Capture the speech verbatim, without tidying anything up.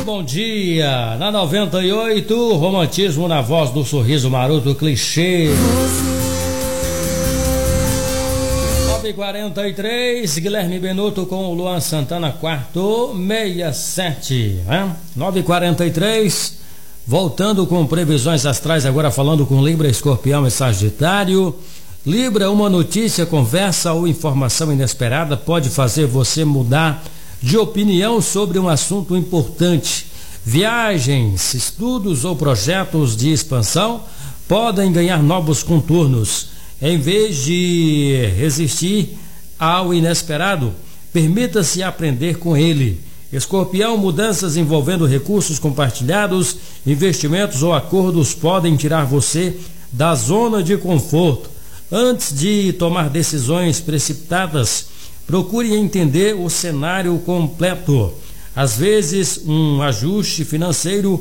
Bom dia, na noventa e oito, romantismo na voz do sorriso maroto clichê. nove e quarenta e três, Guilherme Benuto com o Luan Santana, quarto sessenta e sete, né? nove e quarenta e três, voltando com previsões astrais, agora falando com Libra, Escorpião e Sagitário. Libra, uma notícia, conversa ou informação inesperada pode fazer você mudar de opinião sobre um assunto importante. Viagens, estudos ou projetos de expansão podem ganhar novos contornos. Em vez de resistir ao inesperado, permita-se aprender com ele. Escorpião, mudanças envolvendo recursos compartilhados, investimentos ou acordos podem tirar você da zona de conforto. Antes de tomar decisões precipitadas, procure entender o cenário completo. Às vezes, um ajuste financeiro